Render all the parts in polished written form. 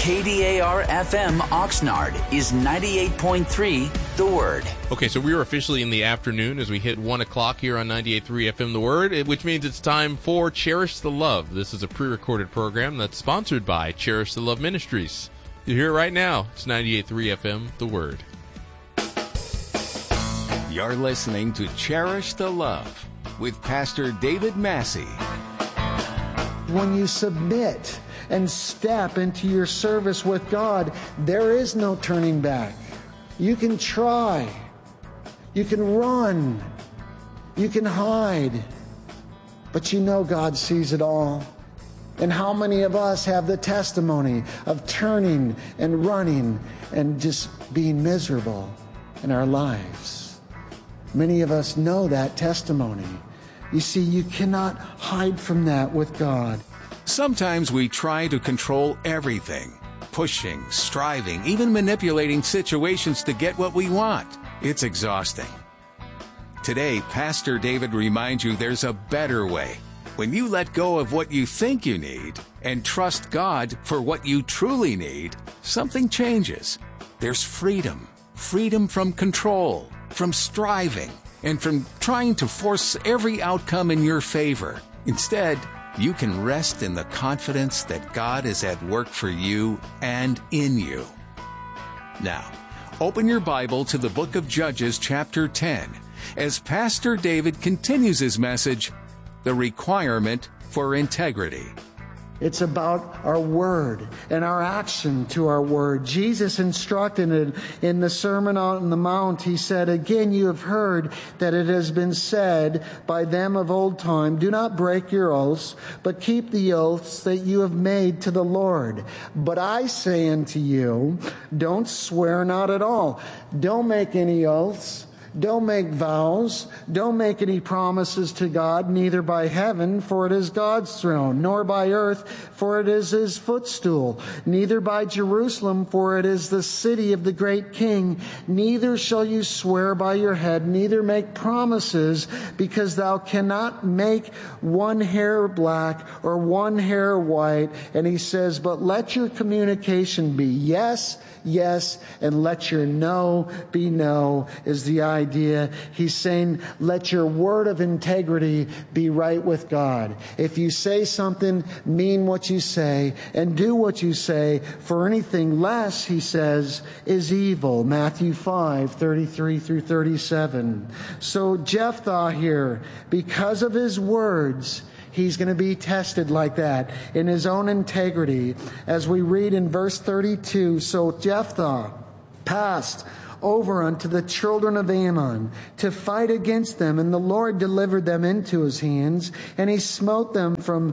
KDAR-FM Oxnard is 98.3 The Word. Okay, so we are officially in the afternoon as we hit 1 o'clock here on 98.3 FM The Word, which means it's time for Cherish the Love. This is a pre-recorded program that's sponsored by Cherish the Love Ministries. You hear it right now. It's 98.3 FM The Word. You're listening to Cherish the Love with Pastor David Massey. When you submit and step into your service with God, there is no turning back. You can try. You can run. You can hide. But you know God sees it all. And how many of us have the testimony of turning and running and just being miserable in our lives? Many of us know that testimony. You see, you cannot hide from that with God. Sometimes we try to control everything, pushing, striving, even manipulating situations to get what we want. It's exhausting. Today, Pastor David reminds you there's a better way. When you let go of what you think you need and trust God for what you truly need, something changes. There's freedom. Freedom from control, from striving, and from trying to force every outcome in your favor. Instead, you can rest in the confidence that God is at work for you and in you. Now, open your Bible to the book of Judges, chapter 10, as Pastor David continues his message, The Requirement for Integrity. It's about our word and our action to our word. Jesus instructed it in the Sermon on the Mount. He said, "Again, you have heard that it has been said by them of old time, do not break your oaths, but keep the oaths that you have made to the Lord. But I say unto you, don't swear not at all. Don't make any oaths. Don't make vows. Don't make any promises to God, neither by heaven, for it is God's throne, nor by earth, for it is his footstool, neither by Jerusalem, for it is the city of the great King. Neither shall you swear by your head, neither make promises, because thou cannot make one hair black or one hair white." And he says, "But let your communication be yes, yes, and let your no be no," is the idea. He's saying, let your word of integrity be right with God. If you say something, mean what you say, and do what you say, for anything less, he says, is evil. Matthew 5:33 through 37. So Jephthah here, because of his words, he's going to be tested like that in his own integrity. As we read in verse 32, so Jephthah passed over unto the children of Ammon to fight against them, and the Lord delivered them into his hands, and he smote them from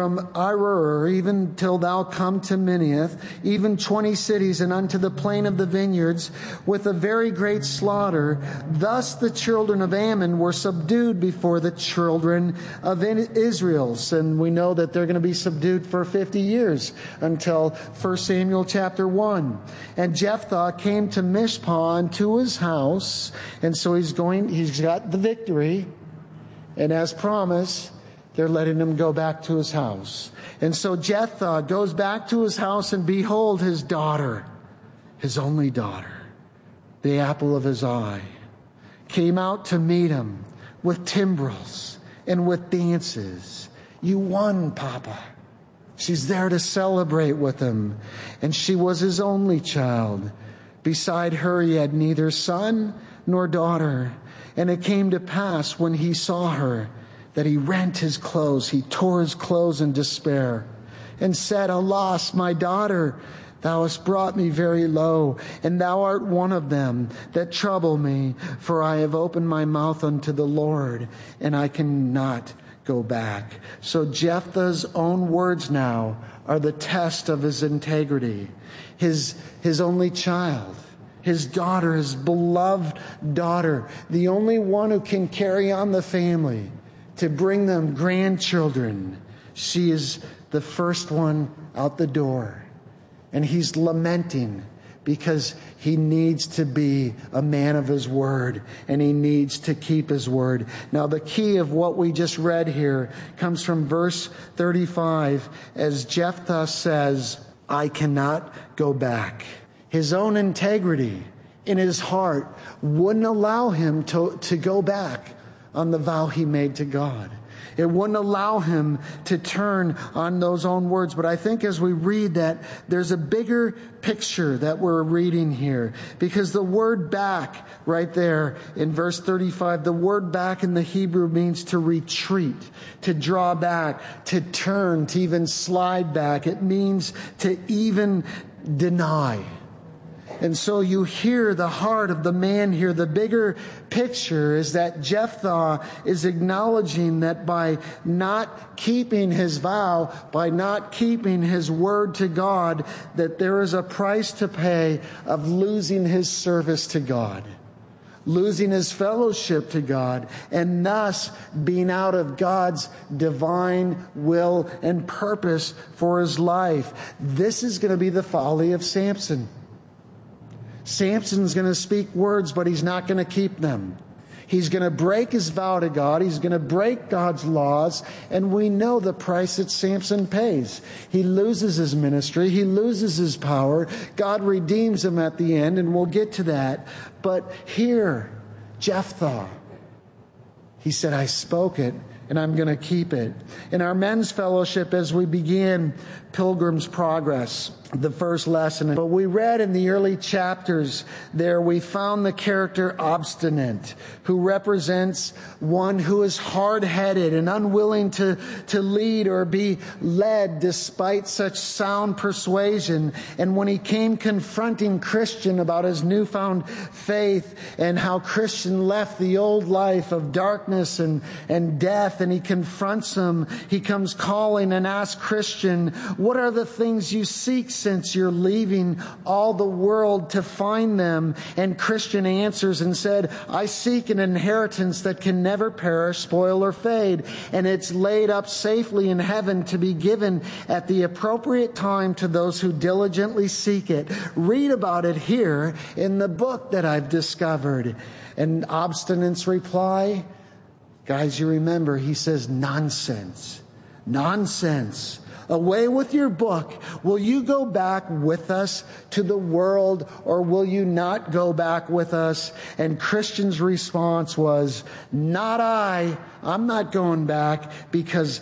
Aroer even till thou come to Minnith, even 20 cities, and unto the plain of the vineyards, with a very great slaughter. Thus the children of Ammon were subdued before the children of Israel. And we know that they're going to be subdued for 50 years until 1 Samuel chapter 1. And Jephthah came to Mishpah to his house, and so he's got the victory, and as promised, they're letting him go back to his house. And so Jephthah goes back to his house, and behold, his daughter, his only daughter, the apple of his eye, came out to meet him with timbrels and with dances. "You won, Papa." She's there to celebrate with him, and she was his only child. Beside her he had neither son nor daughter. And it came to pass when he saw her that he rent his clothes. He tore his clothes in despair and said, "Alas, my daughter, thou hast brought me very low, and thou art one of them that trouble me. For I have opened my mouth unto the Lord, and I cannot go back." So Jephthah's own words now are the test of his integrity. His only child, his daughter, his beloved daughter, the only one who can carry on the family, to bring them grandchildren. She is the first one out the door. And he's lamenting because he needs to be a man of his word, and he needs to keep his word. Now, the key of what we just read here comes from verse 35, as Jephthah says, I cannot go back. His own integrity in his heart wouldn't allow him to go back on the vow he made to God. It wouldn't allow him to turn on those own words. But I think as we read that, there's a bigger picture that we're reading here. Because the word back right there in verse 35, the word back in the Hebrew means to retreat, to draw back, to turn, to even slide back. It means to even deny. And so you hear the heart of the man here. The bigger picture is that Jephthah is acknowledging that by not keeping his vow, by not keeping his word to God, that there is a price to pay of losing his service to God, losing his fellowship to God, and thus being out of God's divine will and purpose for his life. This is going to be the folly of Samson. Samson's going to speak words, but he's not going to keep them. He's going to break his vow to God. He's going to break God's laws. And we know the price that Samson pays. He loses his ministry. He loses his power. God redeems him at the end, and we'll get to that. But here, Jephthah, he said, I spoke it, and I'm going to keep it. In our men's fellowship, as we began Pilgrim's Progress, the first lesson, but we read in the early chapters there, we found the character obstinate, who represents one who is hard-headed and unwilling to lead or be led despite such sound persuasion. And when he came confronting Christian about his newfound faith and how Christian left the old life of darkness and death, and he confronts him, he comes calling and asks Christian, what are the things you seek since you're leaving all the world to find them? And Christian answers and said, I seek an inheritance that can never perish, spoil, or fade, and it's laid up safely in heaven to be given at the appropriate time to those who diligently seek it. Read about it here in the book that I've discovered. And Obstinate's reply, guys, you remember, he says, nonsense. Nonsense. Away with your book. Will you go back with us to the world, or will you not go back with us? And Christian's response was, not I. I'm not going back because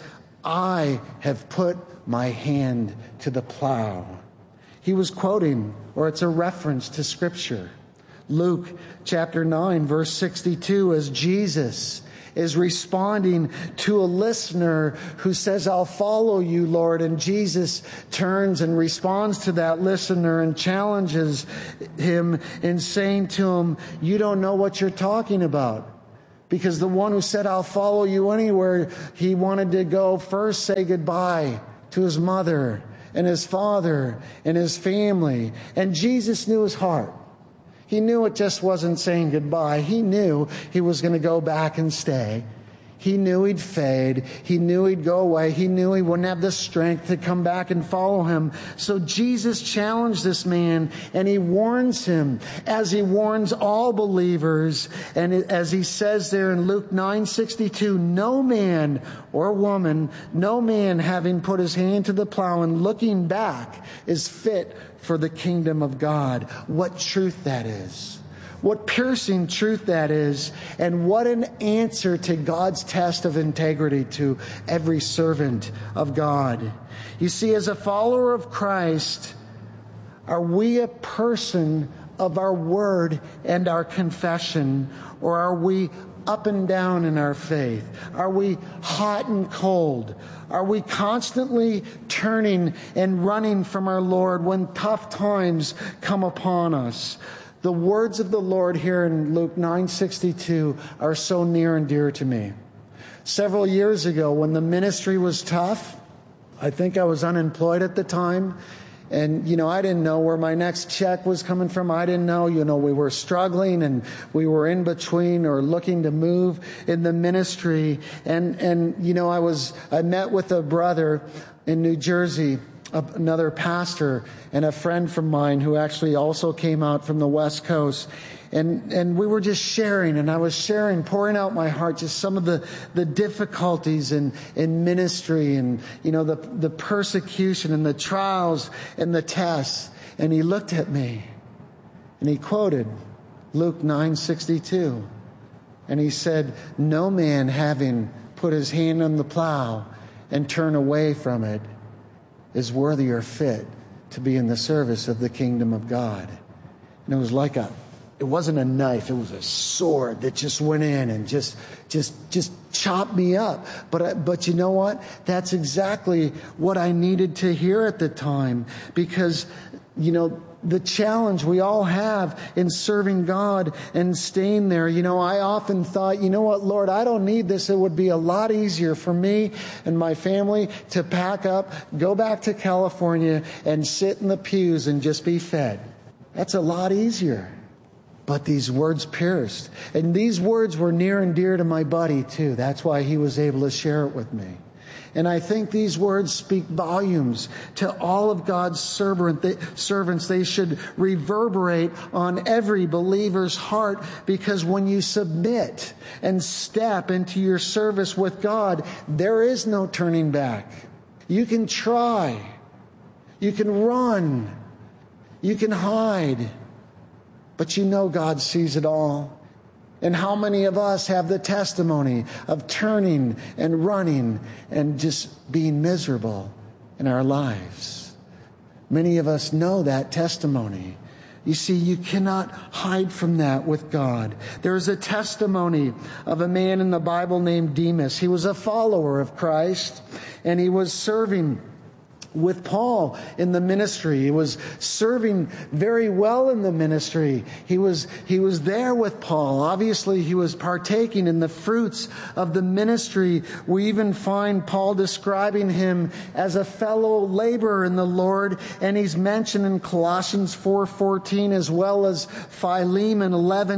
I have put my hand to the plow. He was quoting, or it's a reference to Scripture. Luke chapter 9, verse 62, as Jesus is responding to a listener who says, I'll follow you, Lord. And Jesus turns and responds to that listener and challenges him in saying to him, you don't know what you're talking about. Because the one who said, I'll follow you anywhere, he wanted to go first say goodbye to his mother and his father and his family. And Jesus knew his heart. He knew it just wasn't saying goodbye. He knew he was going to go back and stay. He knew he'd fade. He knew he'd go away. He knew he wouldn't have the strength to come back and follow him. So Jesus challenged this man, and he warns him, as he warns all believers. And as he says there in Luke 9:62, no man or woman, no man having put his hand to the plow and looking back is fit for the kingdom of God. What truth that is. What piercing truth that is. And what an answer to God's test of integrity to every servant of God. You see, as a follower of Christ, are we a person of our word and our confession, or are we up and down in our faith? Are we hot and cold? Are we constantly turning and running from our Lord when tough times come upon us? The words of the Lord here in Luke 9:62 are so near and dear to me. Several years ago, when the ministry was tough, I think I was unemployed at the time. And, I didn't know where my next check was coming from. I didn't know, we were struggling and we were in between or looking to move in the ministry. And I met with a brother in New Jersey another pastor and a friend from mine who actually also came out from the West Coast. And we were just sharing, and I was sharing, pouring out my heart, just some of the difficulties in ministry and, the persecution and the trials and the tests. And he looked at me and he quoted Luke 9:62. And he said, "No man having put his hand on the plow and turn away from it is worthy or fit to be in the service of the kingdom of God." And it was like it wasn't a knife, it was a sword that just went in and just chopped me up. But you know what? That's exactly what I needed to hear at the time, because, the challenge we all have in serving God and staying there. I often thought, what, Lord, I don't need this. It would be a lot easier for me and my family to pack up, go back to California, and sit in the pews and just be fed. That's a lot easier. But these words pierced. And these words were near and dear to my buddy, too. That's why he was able to share it with me. And I think these words speak volumes to all of God's servants. They should reverberate on every believer's heart, because when you submit and step into your service with God, there is no turning back. You can try. You can run. You can hide. But God sees it all. And how many of us have the testimony of turning and running and just being miserable in our lives? Many of us know that testimony. You see, you cannot hide from that with God. There's a testimony of a man in the Bible named Demas. He was a follower of Christ, and he was serving with Paul in the ministry. He was serving very well in the ministry. He was there with Paul. Obviously, he was partaking in the fruits of the ministry. We even find Paul describing him as a fellow laborer in the Lord, and he's mentioned in Colossians 4:14 as well as Philemon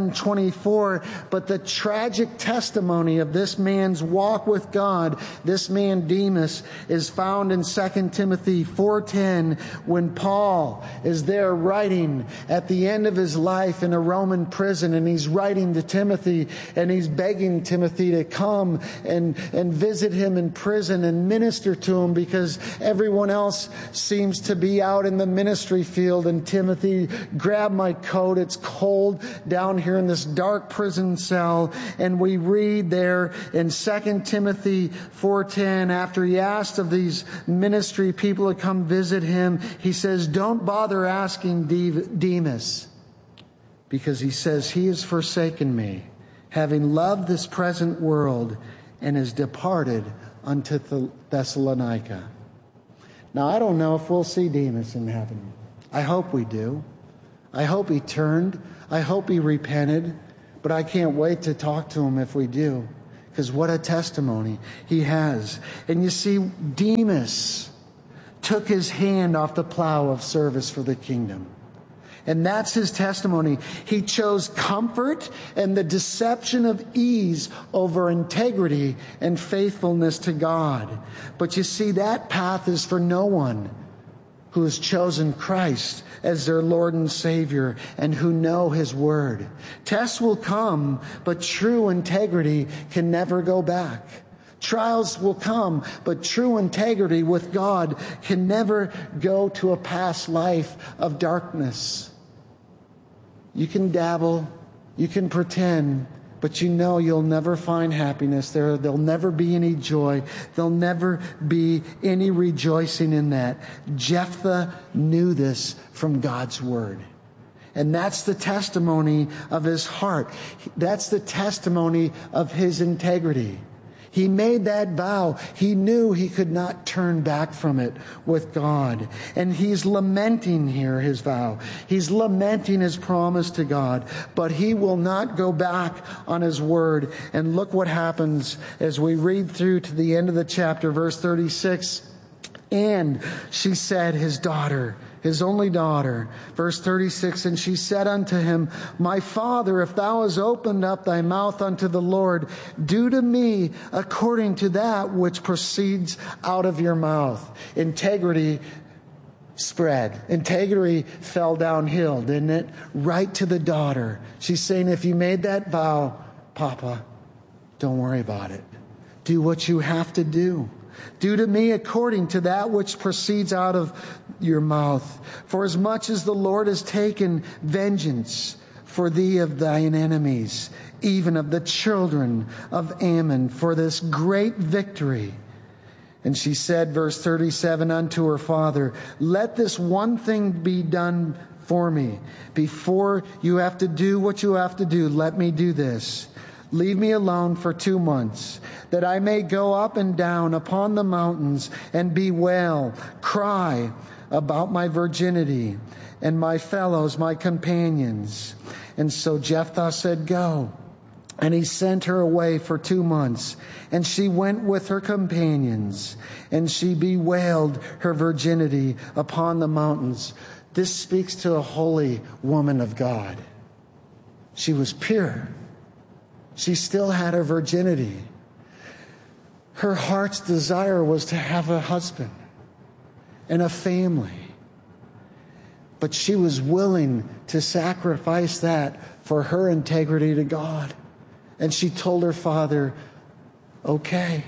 11:24. But the tragic testimony of this man's walk with God, this man Demas, is found in 2 Timothy 4:10, when Paul is there writing at the end of his life in a Roman prison, and he's writing to Timothy, and he's begging Timothy to come and visit him in prison and minister to him, because everyone else seems to be out in the ministry field. And Timothy, grab my coat, it's cold down here in this dark prison cell. And we read there in 2 Timothy 4:10, after he asked of these ministry people to come visit him, he says, "Don't bother asking Demas, because," he says, "he has forsaken me, having loved this present world, and has departed unto Thessalonica." Now, I don't know if we'll see Demas in heaven. I hope we do. I hope he turned. I hope he repented. But I can't wait to talk to him if we do, because what a testimony he has. And you see, Demas took his hand off the plow of service for the kingdom. And that's his testimony. He chose comfort and the deception of ease over integrity and faithfulness to God. But you see, that path is for no one who has chosen Christ as their Lord and Savior and who know His Word. Tests will come, but true integrity can never go back. Trials will come, but true integrity with God can never go to a past life of darkness. You can dabble, you can pretend, but you'll never find happiness there. There'll never be any joy. There'll never be any rejoicing in that. Jephthah knew this from God's Word. And that's the testimony of his heart. That's the testimony of his integrity. He made that vow. He knew he could not turn back from it with God. And he's lamenting here his vow. He's lamenting his promise to God. But he will not go back on his word. And look what happens as we read through to the end of the chapter, verse 36. And she said, his daughter, his only daughter, verse 36, and she said unto him, My father, if thou hast opened up thy mouth unto the Lord, do to me according to that which proceeds out of your mouth. Integrity spread. Integrity fell downhill, didn't it? Right to the daughter. She's saying, if you made that vow, Papa, don't worry about it. Do what you have to do. Do to me according to that which proceeds out of your mouth. For as much as the Lord has taken vengeance for thee of thine enemies, even of the children of Ammon, for this great victory. And she said, verse 37, unto her father, let this one thing be done for me. Before you have to do what you have to do, let me do this. Leave me alone for 2 months, that I may go up and down upon the mountains and bewail, cry about my virginity and my fellows, my companions. And so Jephthah said, go. And he sent her away for 2 months. And she went with her companions, and she bewailed her virginity upon the mountains. This speaks to a holy woman of God. She was pure. She still had her virginity. Her heart's desire was to have a husband and a family. But she was willing to sacrifice that for her integrity to God. And she told her father, okay,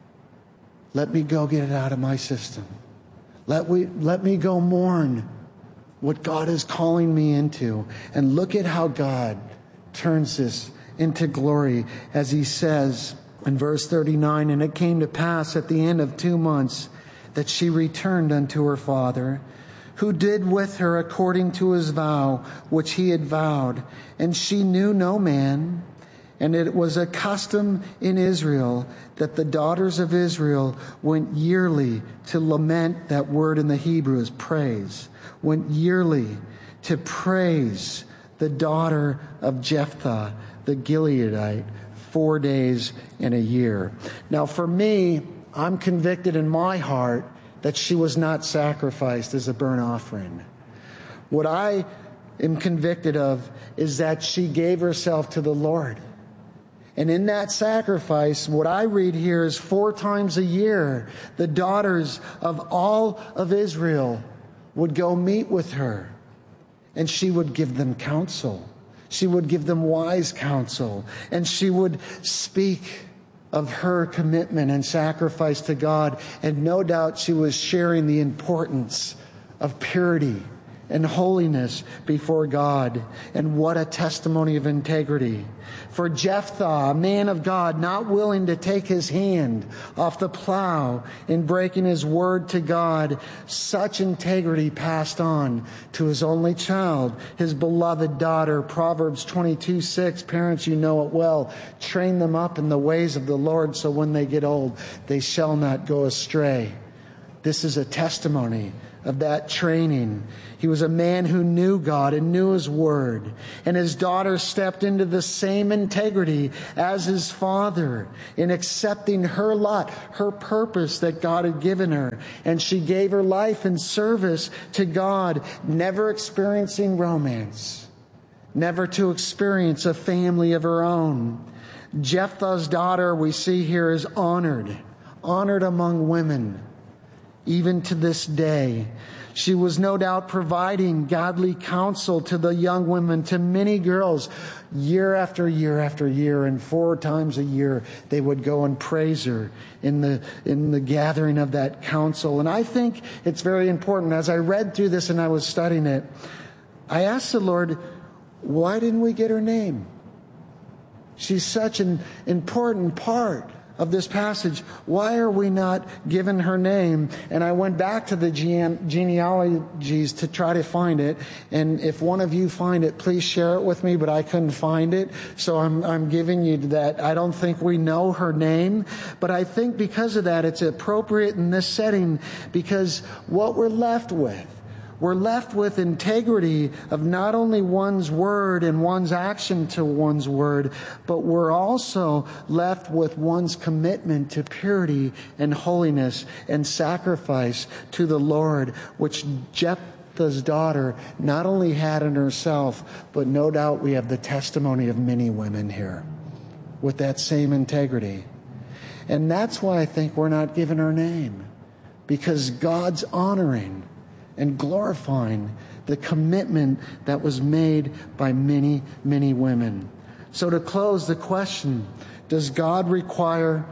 let me go get it out of my system. Let me go mourn what God is calling me into. And look at how God turns this into glory, as he says in verse 39, and it came to pass at the end of 2 months that she returned unto her father, who did with her according to his vow, which he had vowed. And she knew no man. And it was a custom in Israel that the daughters of Israel went yearly to lament. That word in the Hebrew is praise. Went yearly to praise the daughter of Jephthah, the Gileadite, 4 days in a year. Now for me, I'm convicted in my heart that she was not sacrificed as a burnt offering. What I am convicted of is that she gave herself to the Lord. And in that sacrifice, what I read here is 4 times a year, the daughters of all of Israel would go meet with her, and she would give them counsel. She would give them wise counsel, and she would speak of her commitment and sacrifice to God. And no doubt she was sharing the importance of purity and holiness before God. And what a testimony of integrity. For Jephthah, a man of God, not willing to take his hand off the plow in breaking his word to God, such integrity passed on to his only child, his beloved daughter. Proverbs 22:6, parents, you know it well. Train them up in the ways of the Lord, so when they get old, they shall not go astray. This is a testimony of that training. He was a man who knew God and knew his word. And his daughter stepped into the same integrity as his father in accepting her lot, her purpose that God had given her. And she gave her life in service to God, never experiencing romance, never to experience a family of her own. Jephthah's daughter, we see here, is honored among women. Even to this day, she was no doubt providing godly counsel to the young women, to many girls, year after year after year, and 4 times a year they would go and praise her in the gathering of that counsel. And I think it's very important. As I read through this and I was studying it, I asked the Lord, why didn't we get her name? She's such an important part of this passage. Why are we not given her name? And I went back to the genealogies to try to find it. And if one of you find it, please share it with me, but I couldn't find it. So I'm giving you that. I don't think we know her name, but I think because of that, it's appropriate in this setting, because what we're left with integrity of not only one's word and one's action to one's word, but we're also left with one's commitment to purity and holiness and sacrifice to the Lord, which Jephthah's daughter not only had in herself, but no doubt we have the testimony of many women here with that same integrity. And that's why I think we're not given her name, because God's honoring and glorifying the commitment that was made by many, many women. So to close the question, does God require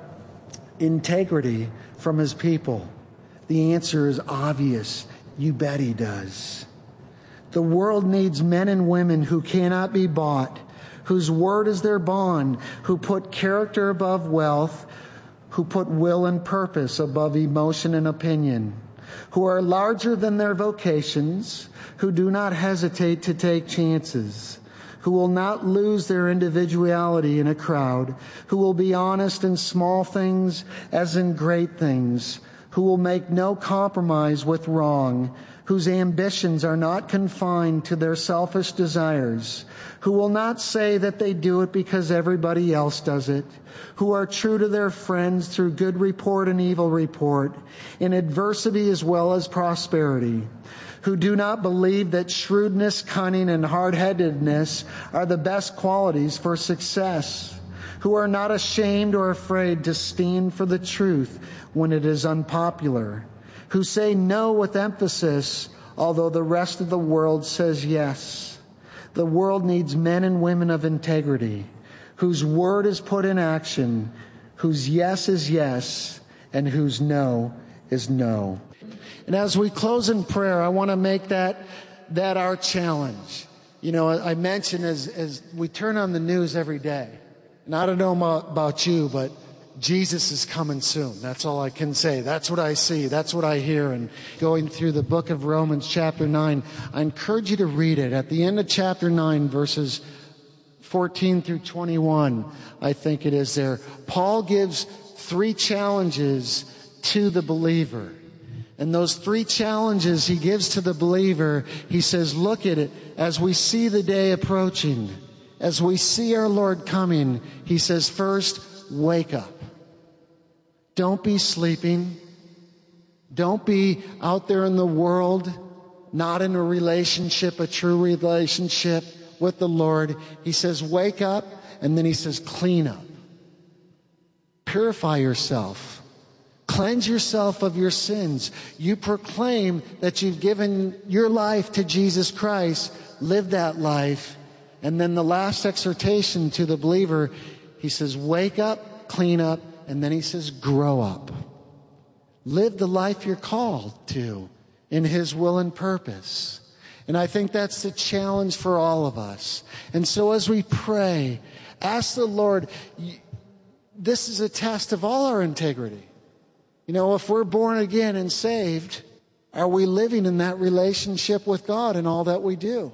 integrity from his people? The answer is obvious. You bet he does. The world needs men and women who cannot be bought, whose word is their bond, who put character above wealth, who put will and purpose above emotion and opinion, who are larger than their vocations, who do not hesitate to take chances, who will not lose their individuality in a crowd, who will be honest in small things as in great things, who will make no compromise with wrong, whose ambitions are not confined to their selfish desires, who will not say that they do it because everybody else does it, who are true to their friends through good report and evil report, in adversity as well as prosperity, who do not believe that shrewdness, cunning, and hard-headedness are the best qualities for success, who are not ashamed or afraid to stand for the truth when it is unpopular, who say no with emphasis, although the rest of the world says yes. The world needs men and women of integrity, whose word is put in action, whose yes is yes, and whose no is no. And as we close in prayer, I want to make that our challenge. You know, I mentioned as we turn on the news every day, and I don't know about you, but Jesus is coming soon. That's all I can say. That's what I see. That's what I hear. And going through the book of Romans chapter 9, I encourage you to read it. At the end of chapter 9, verses 14 through 21, I think it is there, Paul gives 3 challenges to the believer. And those 3 challenges he gives to the believer, he says, look at it as we see the day approaching, as we see our Lord coming. He says, first, wake up. Don't be sleeping. Don't be out there in the world, not in a relationship, a true relationship with the Lord. He says, wake up, and then he says, clean up. Purify yourself. Cleanse yourself of your sins. You proclaim that you've given your life to Jesus Christ. Live that life. And then the last exhortation to the believer, he says, wake up, clean up, and then he says, grow up. Live the life you're called to in his will and purpose. And I think that's the challenge for all of us. And so as we pray, ask the Lord, this is a test of all our integrity. You know, if we're born again and saved, are we living in that relationship with God in all that we do?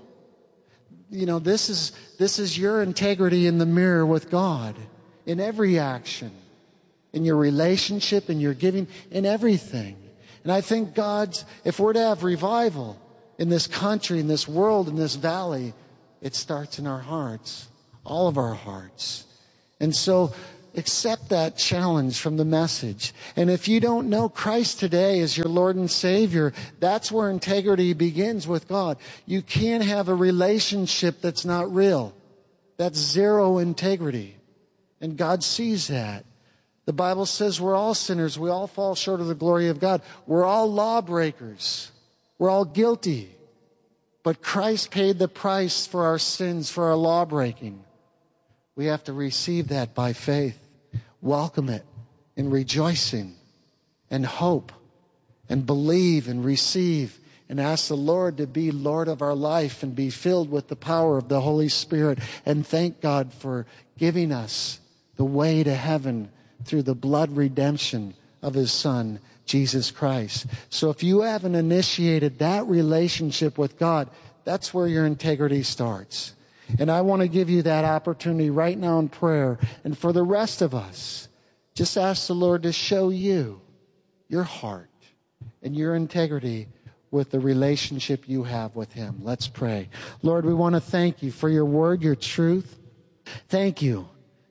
You know, this is your integrity in the mirror with God in every action, in your relationship, in your giving, in everything. And I think if we're to have revival in this country, in this world, in this valley, it starts in our hearts, all of our hearts. And so accept that challenge from the message. And if you don't know Christ today as your Lord and Savior, that's where integrity begins with God. You can't have a relationship that's not real. That's zero integrity. And God sees that. The Bible says we're all sinners. We all fall short of the glory of God. We're all lawbreakers. We're all guilty. But Christ paid the price for our sins, for our lawbreaking. We have to receive that by faith. Welcome it in rejoicing and hope and believe and receive and ask the Lord to be Lord of our life and be filled with the power of the Holy Spirit, and thank God for giving us the way to heaven through the blood redemption of his Son, Jesus Christ. So if you haven't initiated that relationship with God, that's where your integrity starts. And I want to give you that opportunity right now in prayer. And for the rest of us, just ask the Lord to show you your heart and your integrity with the relationship you have with him. Let's pray. Lord, we want to thank you for your word, your truth. Thank you,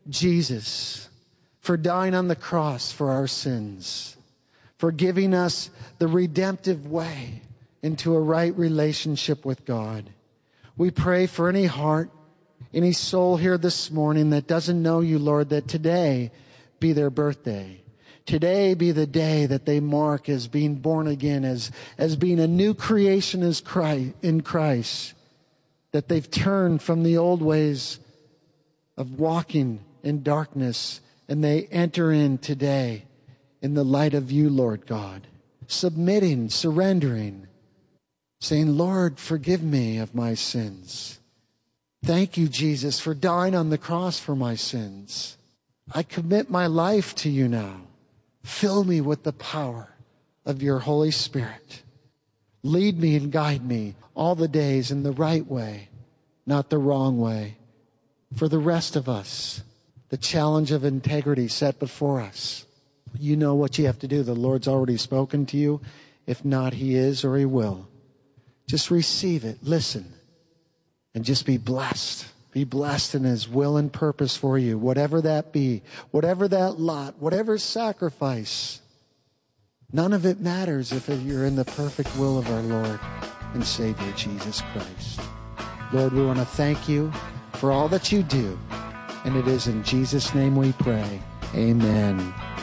Jesus, for dying on the cross for our sins, for giving us the redemptive way into a right relationship with God. We pray for any heart, any soul here this morning that doesn't know you, Lord, that today be their birthday. Today be the day that they mark as being born again, as being a new creation in Christ. That they've turned from the old ways of walking in darkness, and they enter in today in the light of you, Lord God. Submitting, surrendering, saying, Lord, forgive me of my sins. Thank you, Jesus, for dying on the cross for my sins. I commit my life to you now. Fill me with the power of your Holy Spirit. Lead me and guide me all the days in the right way, not the wrong way. For the rest of us, the challenge of integrity set before us. You know what you have to do. The Lord's already spoken to you. If not, He is or He will. Just receive it, listen, and just be blessed. Be blessed in His will and purpose for you, whatever that be, whatever that lot, whatever sacrifice. None of it matters if you're in the perfect will of our Lord and Savior, Jesus Christ. Lord, we want to thank you for all that you do, and it is in Jesus' name we pray. Amen.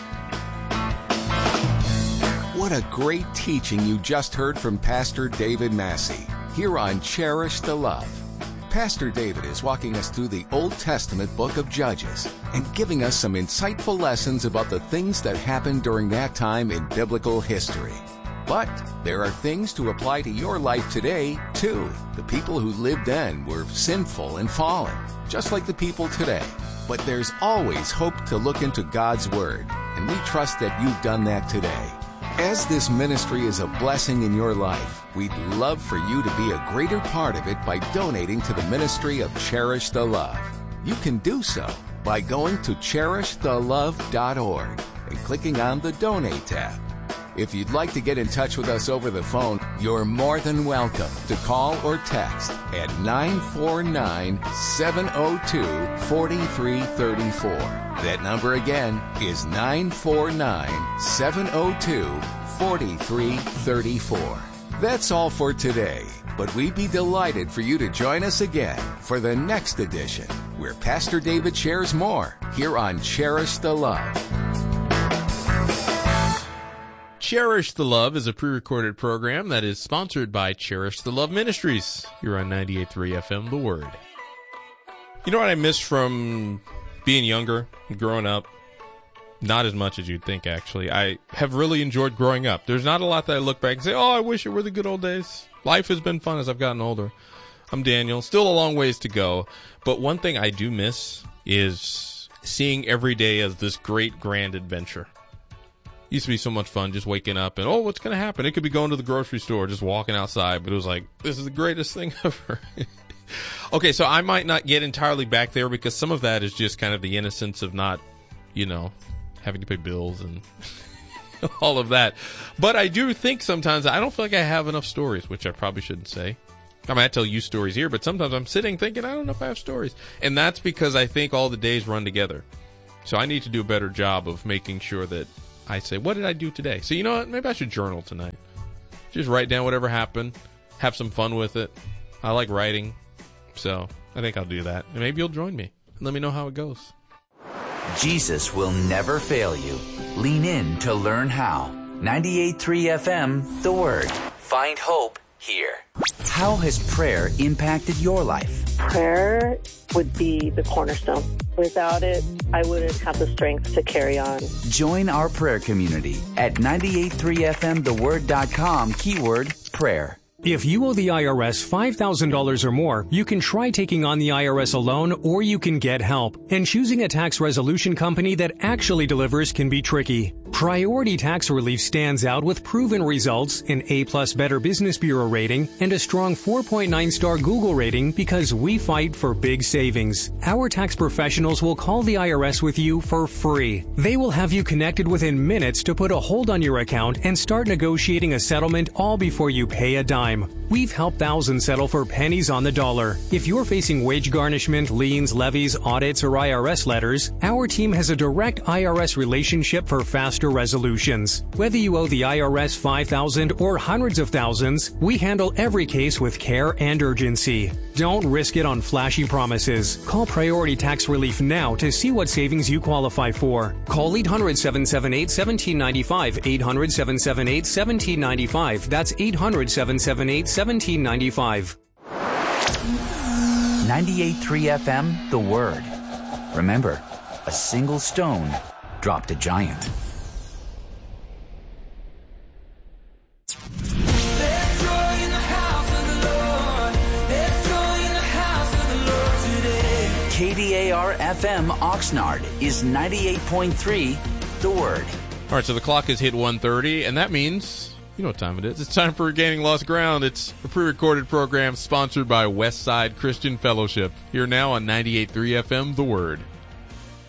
What a great teaching you just heard from Pastor David Massey here on Cherish the Love. Pastor David is walking us through the Old Testament book of Judges and giving us some insightful lessons about the things that happened during that time in biblical history. But there are things to apply to your life today, too. The people who lived then were sinful and fallen, just like the people today. But there's always hope to look into God's Word, and we trust that you've done that today. As this ministry is a blessing in your life, we'd love for you to be a greater part of it by donating to the ministry of Cherish the Love. You can do so by going to CherishTheLove.org and clicking on the Donate tab. If you'd like to get in touch with us over the phone, you're more than welcome to call or text at 949-702-4334. That number again is 949-702-4334. That's all for today, but we'd be delighted for you to join us again for the next edition, where Pastor David shares more here on Cherish the Love. Cherish the Love is a pre-recorded program that is sponsored by Cherish the Love Ministries. You're on 98.3 FM, The Word. You know what I miss from being younger and growing up? Not as much as you'd think, actually. I have really enjoyed growing up. There's not a lot that I look back and say, oh, I wish it were the good old days. Life has been fun as I've gotten older. I'm Daniel. Still a long ways to go. But one thing I do miss is seeing every day as this great, grand adventure. Used to be so much fun just waking up and, oh, what's going to happen? It could be going to the grocery store, just walking outside, but it was like, this is the greatest thing ever. Okay, so I might not get entirely back there because some of that is just kind of the innocence of not, having to pay bills and all of that. But I do think sometimes I don't feel like I have enough stories, which I probably shouldn't say. I might tell you stories here, but sometimes I'm sitting thinking, I don't know if I have stories. And that's because I think all the days run together. So I need to do a better job of making sure that I say, what did I do today? So you know what? Maybe I should journal tonight. Just write down whatever happened. Have some fun with it. I like writing. So I think I'll do that. And maybe you'll join me. And let me know how it goes. Jesus will never fail you. Lean in to learn how. 98.3 FM, The Word. Find hope here. How has prayer impacted your life? Prayer would be the cornerstone. Without it, I wouldn't have the strength to carry on. Join our prayer community at 98.3fmtheword.com, keyword prayer. If you owe the IRS $5,000 or more, you can try taking on the IRS alone, or you can get help. And choosing a tax resolution company that actually delivers can be tricky. Priority Tax Relief stands out with proven results, an A+ Better Business Bureau rating, and a strong 4.9-star Google rating because we fight for big savings. Our tax professionals will call the IRS with you for free. They will have you connected within minutes to put a hold on your account and start negotiating a settlement all before you pay a dime. We've helped thousands settle for pennies on the dollar. If you're facing wage garnishment, liens, levies, audits, or IRS letters, our team has a direct IRS relationship for faster resolutions. Whether you owe the IRS $5,000 or hundreds of thousands, we handle every case with care and urgency. Don't risk it on flashy promises. Call Priority Tax Relief now to see what savings you qualify for. Call 800-778-1795. 800-778-1795. That's 800-778-1795. 98.3 FM, The Word. Remember, a single stone dropped a giant. KDAR FM Oxnard is 98.3 The Word. All right, so the clock has hit 1:30, and that means, you know what time it is. It's time for Regaining Lost Ground. It's a pre-recorded program sponsored by Westside Christian Fellowship. Here now on 98.3 FM The Word.